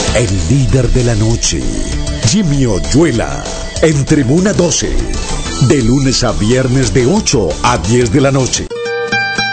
El líder de la noche, Jimmy Oyuela, en Tribuna 12, de lunes a viernes de 8 a 10 de la noche.